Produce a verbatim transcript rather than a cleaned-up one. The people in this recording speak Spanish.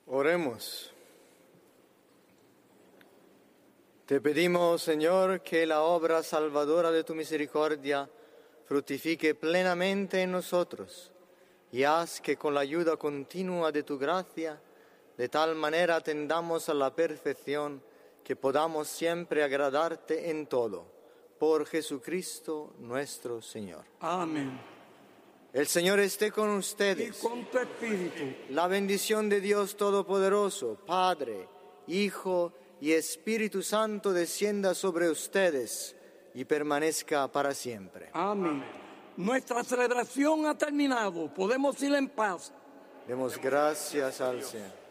Oremos. Te pedimos, Señor, que la obra salvadora de tu misericordia fructifique plenamente en nosotros y haz que con la ayuda continua de tu gracia, de tal manera tendamos a la perfección que podamos siempre agradarte en todo. Por Jesucristo nuestro Señor. Amén. El Señor esté con Y ustedes. con tu espíritu. La bendición de Dios Todopoderoso, Padre, Hijo y Espíritu Santo descienda sobre ustedes y permanezca para siempre. Amén. Nuestra celebración ha terminado. Podemos ir en paz. Demos gracias al Señor.